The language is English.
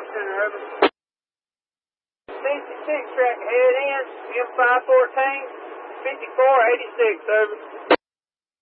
Center, over. 66, track head in, M514, 5486, over.